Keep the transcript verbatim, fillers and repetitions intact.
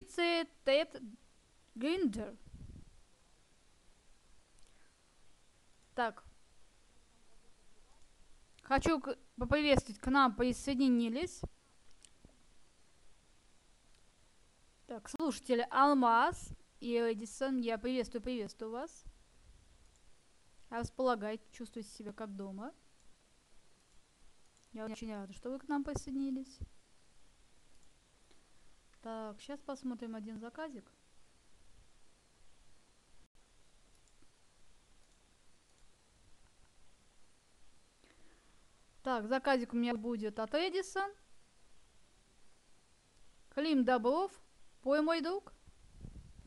экспедиции Тед Гриндер. Так. Хочу поприветствовать, к нам присоединились. Так, слушатели Алмаз и Эдисон, я приветствую, приветствую вас. Располагайте, чувствуйте себя как дома. Я очень рада, что вы к нам присоединились. Так, сейчас посмотрим один заказик. Так, заказик у меня будет от Эдисон. Клим Добров, пой, мой друг.